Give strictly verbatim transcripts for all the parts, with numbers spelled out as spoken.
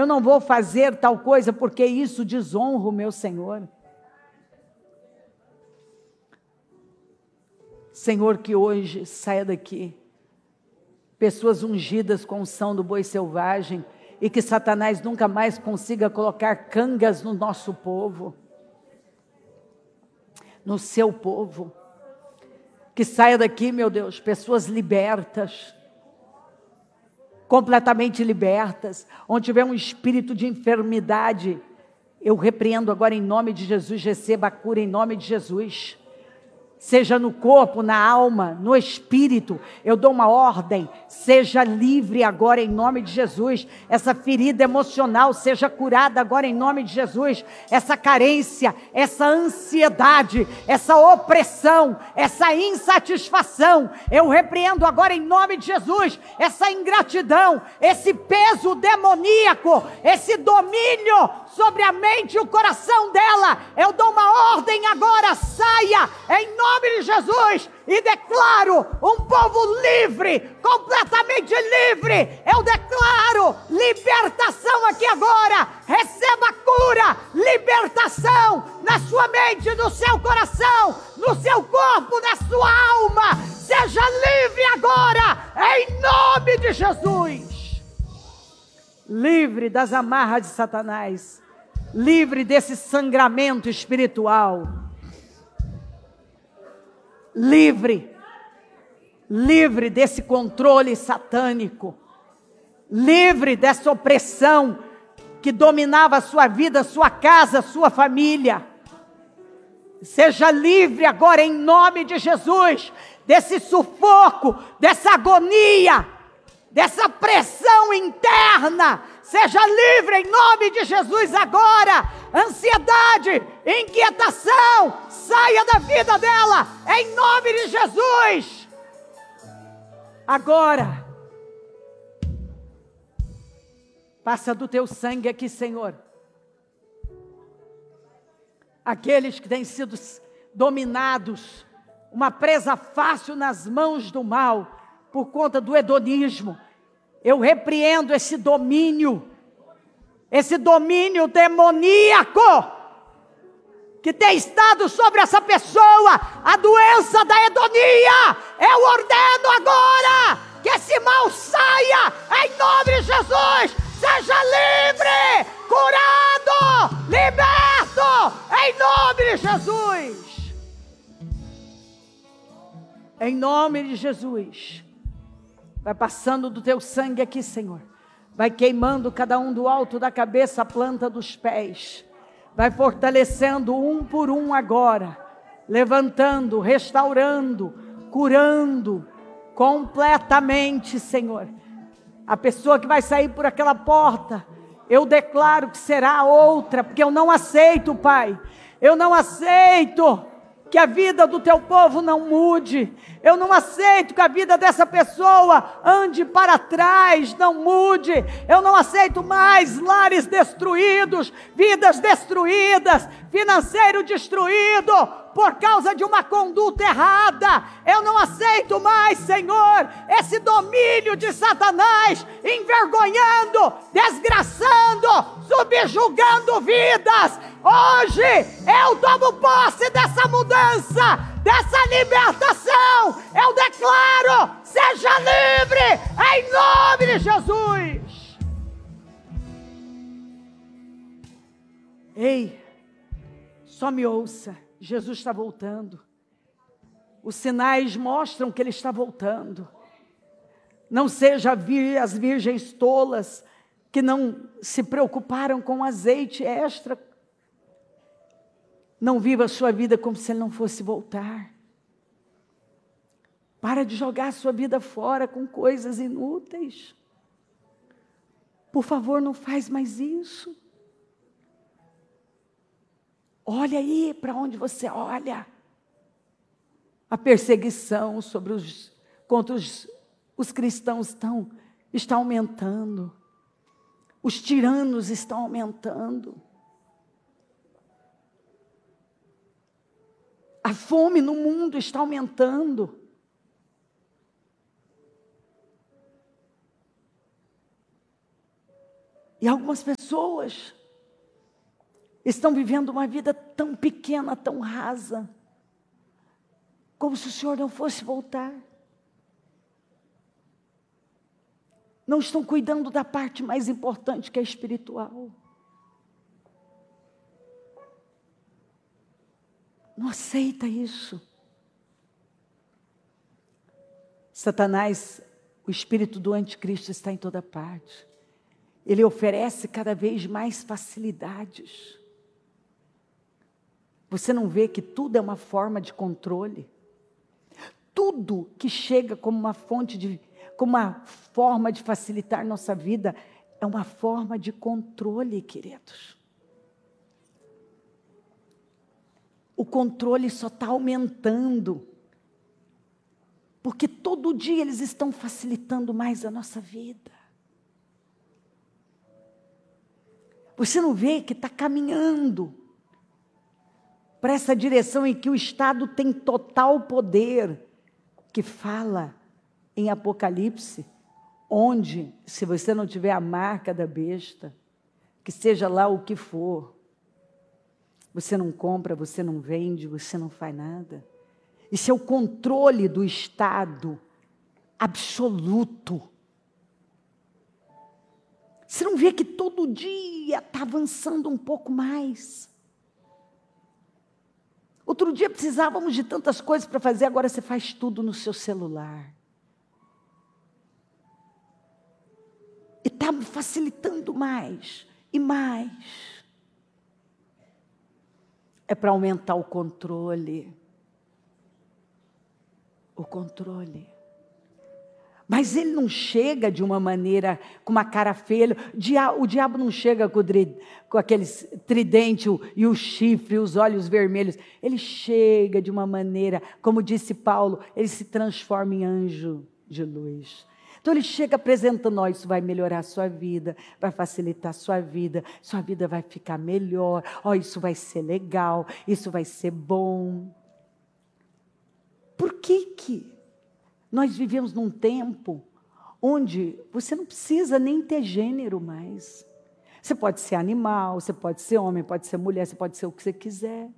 eu não vou fazer tal coisa porque isso desonra o meu Senhor. Senhor, que hoje saia daqui pessoas ungidas com unção do boi selvagem e que Satanás nunca mais consiga colocar cangas no nosso povo, no seu povo. Que saia daqui, meu Deus, pessoas libertas, completamente libertas. Onde tiver um espírito de enfermidade, eu repreendo agora em nome de Jesus, receba a cura em nome de Jesus. Seja no corpo, na alma, no espírito, eu dou uma ordem, seja livre agora em nome de Jesus, essa ferida emocional seja curada agora em nome de Jesus, essa carência, essa ansiedade, essa opressão, essa insatisfação, eu repreendo agora em nome de Jesus, essa ingratidão, esse peso demoníaco, esse domínio sobre a mente e o coração dela, eu dou uma ordem agora, saia em nome de Jesus e declaro um povo livre, completamente livre. Eu declaro libertação aqui agora. Receba cura, libertação na sua mente, no seu coração, no seu corpo, na sua alma. Seja livre agora, em nome de Jesus. Livre das amarras de Satanás, livre desse sangramento espiritual. Livre, livre desse controle satânico, livre dessa opressão que dominava a sua vida, a sua casa, a sua família. Seja livre agora em nome de Jesus, desse sufoco, dessa agonia, dessa pressão interna. Seja livre em nome de Jesus agora. Ansiedade, inquietação, saia da vida dela, em nome de Jesus. Agora, passa do teu sangue aqui, Senhor. Aqueles que têm sido dominados, uma presa fácil nas mãos do mal, por conta do hedonismo, eu repreendo esse domínio, esse domínio demoníaco, que tem estado sobre essa pessoa, a doença da hedonia. Eu ordeno agora, que esse mal saia, em nome de Jesus, seja livre, curado, liberto, em nome de Jesus. Em nome de Jesus. Vai passando do teu sangue aqui, Senhor. Vai queimando cada um do alto da cabeça à planta dos pés. Vai fortalecendo um por um agora. Levantando, restaurando, curando completamente, Senhor. A pessoa que vai sair por aquela porta, eu declaro que será outra, porque eu não aceito, Pai. Eu não aceito que a vida do teu povo não mude. Eu não aceito que a vida dessa pessoa ande para trás, não mude. Eu não aceito mais lares destruídos, vidas destruídas, financeiro destruído, por causa de uma conduta errada. Eu não aceito mais, Senhor, esse domínio de Satanás, envergonhando, desgraçando, subjugando vidas. Hoje eu tomo posse dessa mudança, dessa libertação. Eu declaro, seja livre, em nome de Jesus. Ei, só me ouça. Jesus está voltando. Os sinais mostram que Ele está voltando. Não seja as virgens tolas que não se preocuparam com azeite extra. Não viva a sua vida como se Ele não fosse voltar. Para de jogar a sua vida fora com coisas inúteis. Por favor, não faz mais isso. Olha aí para onde você olha. A perseguição sobre os, contra os, os cristãos estão, está aumentando. Os tiranos estão aumentando. A fome no mundo está aumentando. E algumas pessoas estão vivendo uma vida tão pequena, tão rasa, como se o Senhor não fosse voltar. Não estão cuidando da parte mais importante, que é espiritual. Não aceita isso. Satanás, o espírito do anticristo, está em toda parte. Ele oferece cada vez mais facilidades. Você não vê que tudo é uma forma de controle? Tudo que chega como uma fonte de, como uma forma de facilitar nossa vida, é uma forma de controle, queridos. O controle só está aumentando, porque todo dia eles estão facilitando mais a nossa vida. Você não vê que está caminhando para essa direção em que o Estado tem total poder, que fala em Apocalipse, onde, se você não tiver a marca da besta, que seja lá o que for, você não compra, você não vende, você não faz nada. Isso é o controle do Estado absoluto. Você não vê que todo dia está avançando um pouco mais? Outro dia precisávamos de tantas coisas para fazer, agora você faz tudo no seu celular. E está facilitando mais e mais. É para aumentar o controle. O controle. Mas ele não chega de uma maneira, com uma cara feia. O diabo não chega com, o, com aqueles tridente e o chifre, os olhos vermelhos. Ele chega de uma maneira, como disse Paulo, ele se transforma em anjo de luz. Então ele chega apresentando, ó, isso vai melhorar a sua vida, vai facilitar a sua vida, sua vida vai ficar melhor, ó, isso vai ser legal, isso vai ser bom. Por que que nós vivemos num tempo onde você não precisa nem ter gênero mais? Você pode ser animal, você pode ser homem, pode ser mulher, você pode ser o que você quiser.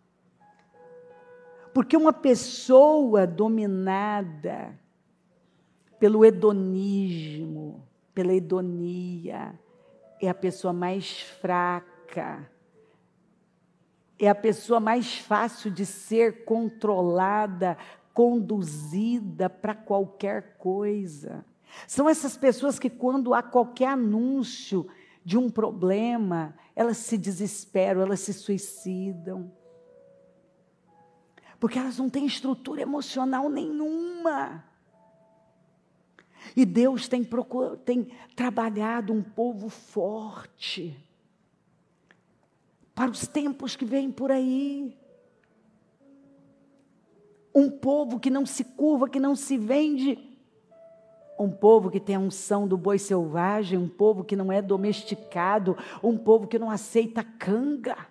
Porque uma pessoa dominada pelo hedonismo, pela hedonia, é a pessoa mais fraca, é a pessoa mais fácil de ser controlada, conduzida para qualquer coisa. São essas pessoas que, quando há qualquer anúncio de um problema, elas se desesperam, elas se suicidam. Porque elas não têm estrutura emocional nenhuma. E Deus tem, procur... tem trabalhado um povo forte para os tempos que vêm por aí. Um povo que não se curva, que não se vende. Um povo que tem a unção do boi selvagem, um povo que não é domesticado, um povo que não aceita canga.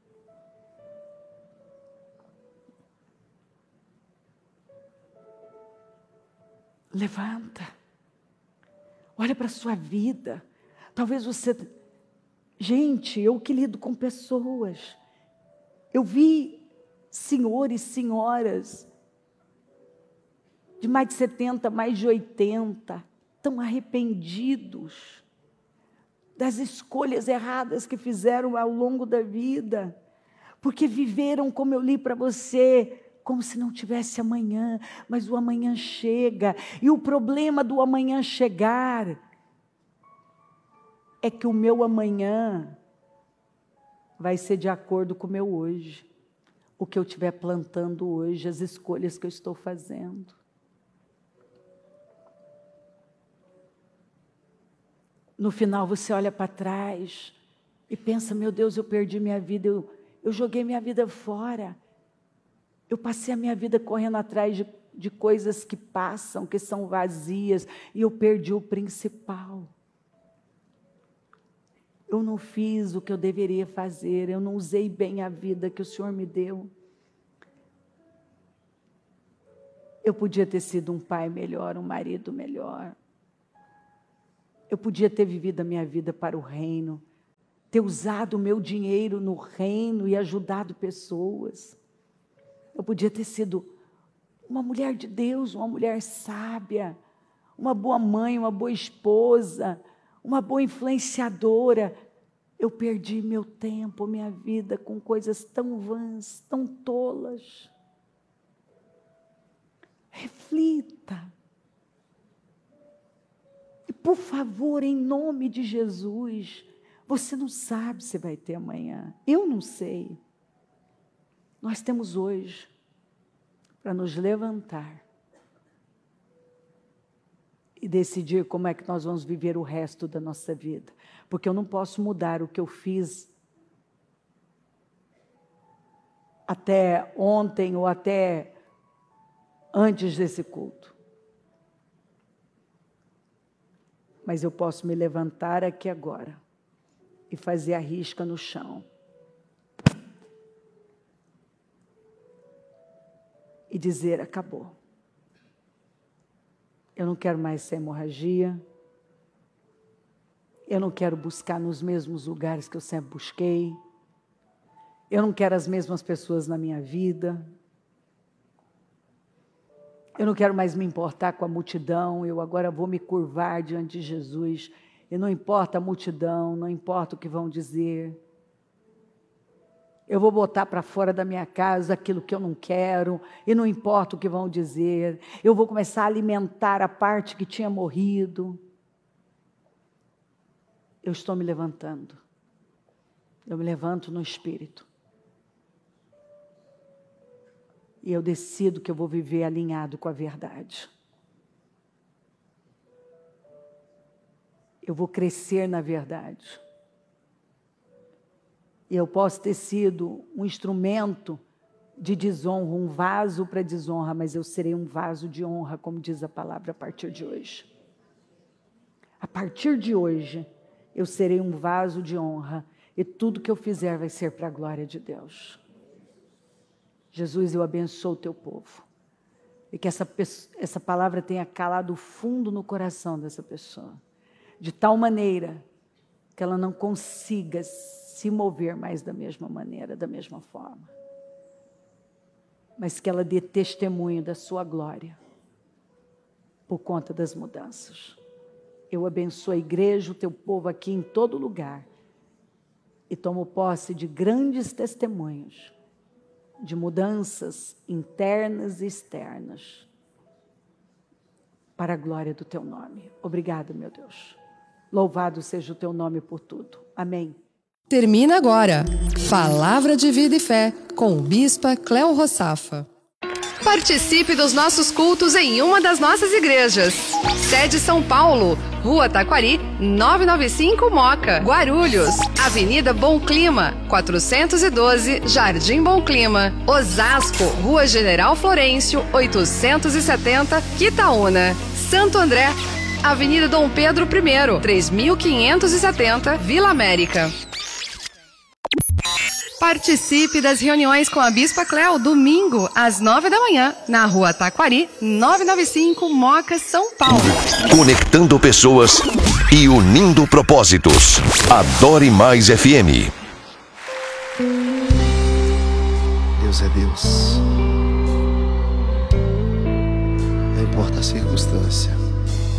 Levanta. Olha para a sua vida. Talvez você... Gente, eu que lido com pessoas. Eu vi senhores, senhoras de mais de setenta, mais de oitenta, tão arrependidos das escolhas erradas que fizeram ao longo da vida. Porque viveram, como eu li para você, como se não tivesse amanhã, mas o amanhã chega. E o problema do amanhã chegar é que o meu amanhã vai ser de acordo com o meu hoje. O que eu estiver plantando hoje, as escolhas que eu estou fazendo. No final você olha para trás e pensa, meu Deus, eu perdi minha vida, eu, eu joguei minha vida fora. Eu passei a minha vida correndo atrás de, de coisas que passam, que são vazias, e eu perdi o principal. Eu não fiz o que eu deveria fazer, eu não usei bem a vida que o Senhor me deu. Eu podia ter sido um pai melhor, um marido melhor. Eu podia ter vivido a minha vida para o reino, ter usado o meu dinheiro no reino e ajudado pessoas. Eu podia ter sido uma mulher de Deus, uma mulher sábia, uma boa mãe, uma boa esposa, uma boa influenciadora. Eu perdi meu tempo, minha vida com coisas tão vãs, tão tolas. Reflita. E por favor, em nome de Jesus, você não sabe se vai ter amanhã. Eu não sei. Nós temos hoje para nos levantar e decidir como é que nós vamos viver o resto da nossa vida. Porque eu não posso mudar o que eu fiz até ontem ou até antes desse culto. Mas eu posso me levantar aqui agora e fazer a risca no chão. E dizer, acabou. Eu não quero mais essa hemorragia. Eu não quero buscar nos mesmos lugares que eu sempre busquei. Eu não quero as mesmas pessoas na minha vida. Eu não quero mais me importar com a multidão. Eu agora vou me curvar diante de Jesus. E não importa a multidão, não importa o que vão dizer. Eu vou botar para fora da minha casa aquilo que eu não quero, e não importa o que vão dizer. Eu vou começar a alimentar a parte que tinha morrido. Eu estou me levantando. Eu me levanto no Espírito. E eu decido que eu vou viver alinhado com a verdade. Eu vou crescer na verdade. E eu posso ter sido um instrumento de desonra, um vaso para desonra, mas eu serei um vaso de honra, como diz a palavra, a partir de hoje. A partir de hoje, eu serei um vaso de honra, e tudo que eu fizer vai ser para a glória de Deus. Jesus, eu abençoo o teu povo, e que essa, essa palavra tenha calado fundo no coração dessa pessoa, de tal maneira que ela não consiga se mover mais da mesma maneira, da mesma forma. Mas que ela dê testemunho da sua glória, por conta das mudanças. Eu abençoo a igreja, o teu povo aqui em todo lugar, e tomo posse de grandes testemunhos, de mudanças internas e externas, para a glória do teu nome. Obrigada, meu Deus. Louvado seja o teu nome por tudo. Amém. Termina agora Palavra de Vida e Fé com o Bispa Cléo Rossafa. Participe dos nossos cultos em uma das nossas igrejas. Sede São Paulo, Rua Taquari, novecentos e noventa e cinco Moca. Guarulhos, Avenida Bom Clima, quatrocentos e doze, Jardim Bom Clima. Osasco, Rua General Florencio, oitocentos e setenta, Quitaúna. Santo André, Avenida Dom Pedro I, três mil quinhentos e setenta, Vila América. Participe das reuniões com a Bispa Cléo, domingo, às nove da manhã, na Rua Taquari, novecentos e noventa e cinco, Moca, São Paulo. Conectando pessoas e unindo propósitos. Adore Mais F M. Deus é Deus. Não importa a circunstância.